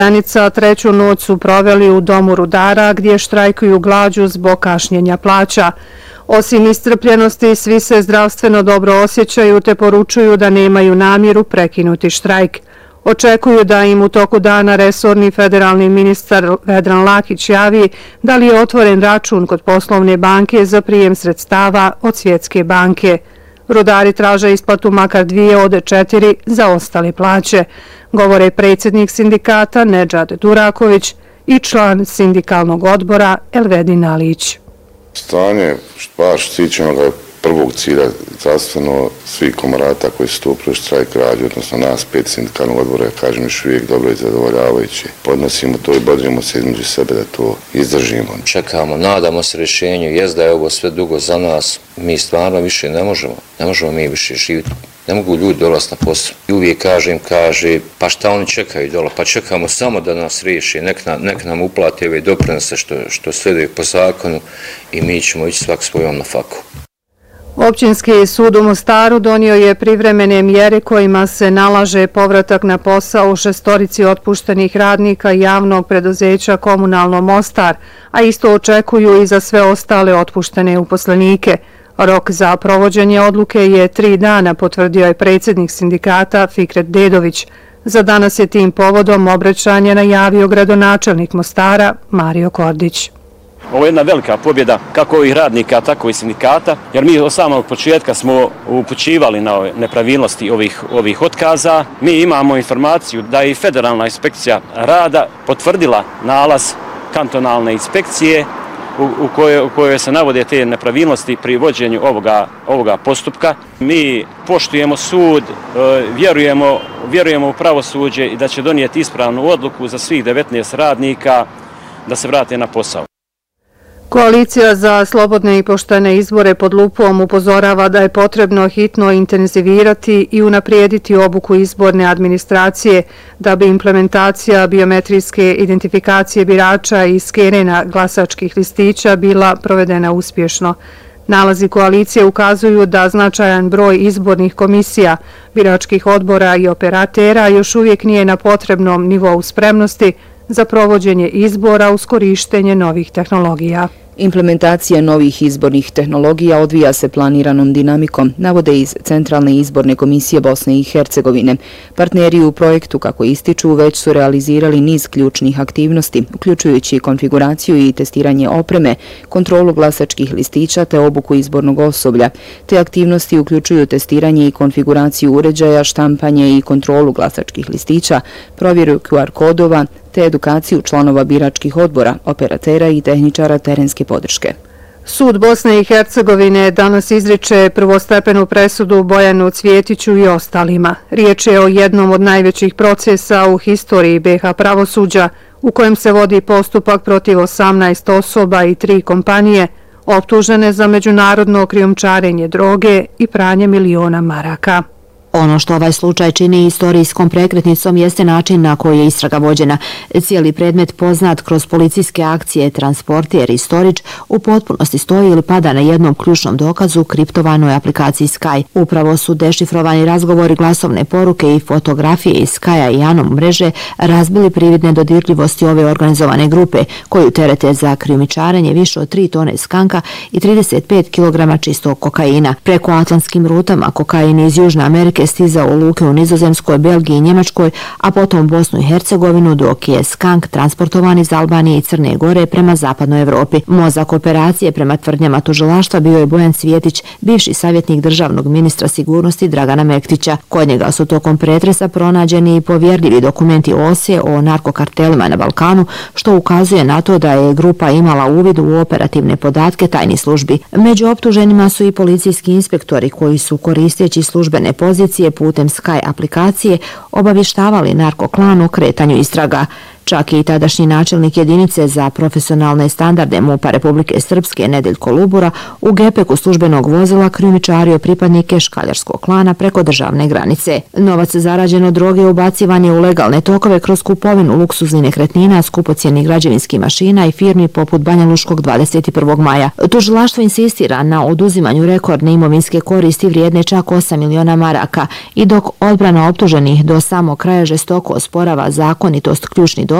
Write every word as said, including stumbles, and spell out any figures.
Granica treću noć su proveli u domu rudara gdje štrajkuju glađu zbog kašnjenja plaća. Osim iscrpljenosti, svi se zdravstveno dobro osjećaju te poručuju da nemaju namjeru prekinuti štrajk. Očekuju da im u toku dana resorni federalni ministar Vedran Lakić javi da li je otvoren račun kod poslovne banke za prijem sredstava od Svjetske banke. Rudari traže isplatu makar dvije od četiri za ostale plaće, govore predsjednik sindikata Nedžad Duraković i član sindikalnog odbora Elvedin Alić. Stanje baš štićenoga prvog cilja zdravstveno svih komorata koji su stupili u štrajk građu, odnosno nas pet sindikalnog odbora, ja kažem još uvijek dobro i zadovoljavajući. Podnosimo to i bodrimo se između sebe da to izdržimo. Čekamo, nadamo se rješenju, jest da je ovo sve dugo za nas, mi stvarno više ne možemo, ne možemo mi više živjeti. Ne mogu ljudi dolaziti na posao. I uvijek kažem, kaže, pa šta oni čekaju dole, pa čekamo samo da nas riješi, nek, na, nek nam uplati ove doprinose što, što sleduje po zakonu i mi ćemo ići svak svojom na faku. Općinski sud u Mostaru donio je privremene mjere kojima se nalaže povratak na posao u šestorici otpuštenih radnika javnog preduzeća Komunalno Mostar, a isto očekuju i za sve ostale otpuštene uposlenike. Rok za provođenje odluke je tri dana, potvrdio je predsjednik sindikata Fikret Dedović. Za danas je tim povodom obraćanje najavio gradonačelnik Mostara Mario Kordić. Ovo je jedna velika pobjeda kako ovih radnika, tako i sindikata, jer mi od samog početka smo upućivali na nepravilnosti ovih, ovih otkaza. Mi imamo informaciju da je i Federalna inspekcija rada potvrdila nalaz kantonalne inspekcije u, u, kojoj, u kojoj se navode te nepravilnosti pri vođenju ovoga, ovoga postupka. Mi poštujemo sud, vjerujemo, vjerujemo u pravosuđe i da će donijeti ispravnu odluku za svih devetnaest radnika da se vrate na posao. Koalicija za slobodne i poštene izbore pod lupom upozorava da je potrebno hitno intenzivirati i unaprijediti obuku izborne administracije da bi implementacija biometrijske identifikacije birača i skenena glasačkih listića bila provedena uspješno. Nalazi koalicije ukazuju da značajan broj izbornih komisija, biračkih odbora i operatera još uvijek nije na potrebnom nivou spremnosti za provođenje izbora uz korištenje novih tehnologija. Implementacija novih izbornih tehnologija odvija se planiranom dinamikom, navode iz Centralne izborne komisije Bosne i Hercegovine. Partneri u projektu, kako ističu, već su realizirali niz ključnih aktivnosti, uključujući konfiguraciju i testiranje opreme, kontrolu glasačkih listića te obuku izbornog osoblja. Te aktivnosti uključuju testiranje i konfiguraciju uređaja, štampanje i kontrolu glasačkih listića, provjeru Q R kodova, te edukaciju članova biračkih odbora, operatera i tehničara terenske podrške. Sud Bosne i Hercegovine danas izriče prvostepenu presudu Bojanu Cvjetiću i ostalima. Riječ je o jednom od najvećih procesa u historiji B iH pravosuđa u kojem se vodi postupak protiv osamnaest osoba i tri kompanije optužene za međunarodno krijumčarenje droge i pranje miliona maraka. Ono što ovaj slučaj čini istorijskom prekretnicom jeste način na koji je istraga vođena. Cijeli predmet poznat kroz policijske akcije Transportier i Storage u potpunosti stoji ili pada na jednom ključnom dokazu kriptovanoj aplikaciji Sky. Upravo su dešifrovani razgovori, glasovne poruke i fotografije iz Skya i Anom mreže razbili prividne dodirljivosti ove organizovane grupe koju terete za krijumčarenje više od tri tone skanka i trideset pet kilograma čistog kokaina. Preko atlantskim rutama kokain iz Južne Amerike stizao u luke u Nizozemskoj, Belgiji i Njemačkoj, a potom Bosnu i Hercegovinu, dok je skank transportovan iz Albanije i Crne Gore prema zapadnoj Evropi. Mozak operacije prema tvrdnjama tužilaštva bio je Bojan Cvjetić, bivši savjetnik državnog ministra sigurnosti Dragana Mektića. Kod njega su tokom pretresa pronađeni i povjerljivi dokumenti O S E o narkokartelima na Balkanu, što ukazuje na to da je grupa imala uvid u operativne podatke tajnih službi. Među optuženima su i policijski inspektori koji su koristeći službene pozicije putem Sky aplikacije obavještavali narkoklan o kretanju istraga. Čak i tadašnji načelnik jedinice za profesionalne standarde M U P-a Republike Srpske Nedeljko Lubura u gepeku službenog vozila krijumčario pripadnike škaljarskog klana preko državne granice. Novac zarađen od droge ubacivan je u legalne tokove kroz kupovinu luksuznih nekretnina, skupocjenih građevinskih mašina i firmi poput Banjaluškog dvadeset prvog maja. Tužilaštvo insistira na oduzimanju rekordne imovinske koristi vrijedne čak osam miliona maraka i dok odbrana optuženih do samog kraja žestoko osporava zakonitost ključnih